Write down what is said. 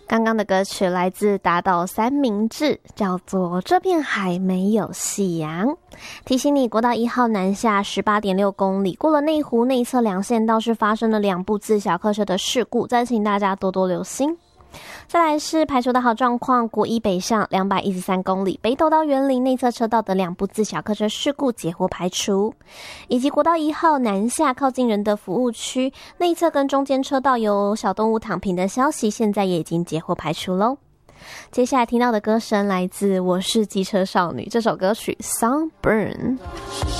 刚刚的歌曲来自打倒三明治，叫做《这片海没有夕阳》。提醒你，国道1号南下 18.6 公里，过了内湖内侧两线道是发生了2部自小客车的事故，再请大家多多留心。再来是排除的好状况，国一北上213公里，北斗到园林内侧车道的2部自小客车事故截获排除，以及国道1号南下靠近仁德服务区内侧跟中间车道有小动物躺平的消息，现在也已经截获排除咯。接下来听到的歌声来自我是机车少女，这首歌曲 Sunburn。